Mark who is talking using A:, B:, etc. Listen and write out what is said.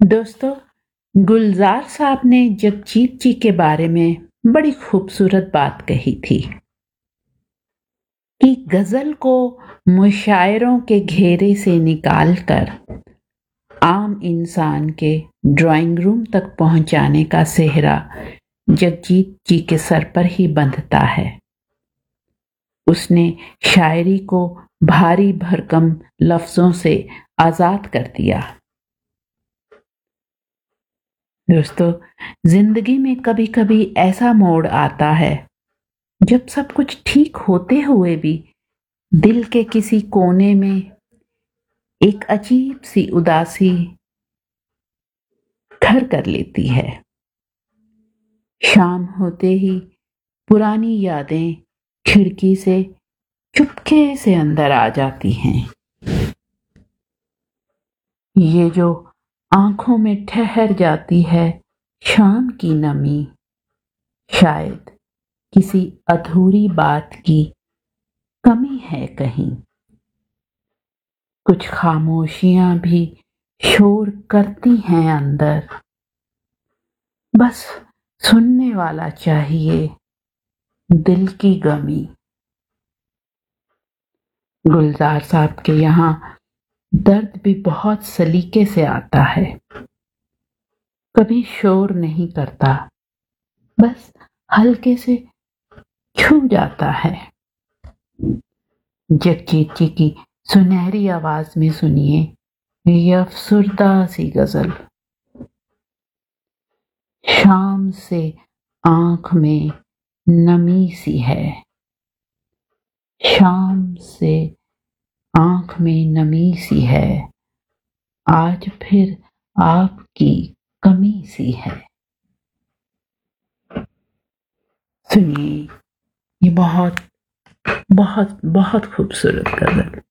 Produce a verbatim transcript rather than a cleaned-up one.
A: دوستو، گلزار صاحب نے جگجیت جی کے بارے میں بڑی خوبصورت بات کہی تھی کہ غزل کو مشاعروں کے گھیرے سے نکال کر عام انسان کے ڈرائنگ روم تک پہنچانے کا سہرا جگجیت جی کے سر پر ہی بندھتا ہے۔ اس نے شاعری کو بھاری بھرکم لفظوں سے آزاد کر دیا۔ دوستو، زندگی میں کبھی کبھی ایسا موڑ آتا ہے جب سب کچھ ٹھیک ہوتے ہوئے بھی دل کے کسی کونے میں ایک عجیب سی اداسی گھر کر لیتی ہے۔ شام ہوتے ہی پرانی یادیں کھڑکی سے چپکے سے اندر آ جاتی ہیں۔ یہ جو آنکھوں میں ٹھہر جاتی ہے شام کی نمی، شاید کسی ادھوری بات کی کمی ہے کہیں۔ کچھ خاموشیاں بھی شور کرتی ہیں اندر، بس سننے والا چاہیے دل کی گمی۔ گلزار صاحب کے یہاں درد بھی بہت سلیقے سے آتا ہے، کبھی شور نہیں کرتا، بس ہلکے سے چھو جاتا ہے۔ جگجیت جی کی سنہری آواز میں سنیے یہ افسردہ سی غزل۔ شام سے آنکھ میں نمی سی ہے، شام سے آنکھ میں نمی سی ہے، آج پھر آپ کی کمی سی ہے۔ سنیے، یہ بہت بہت بہت خوبصورت غزل۔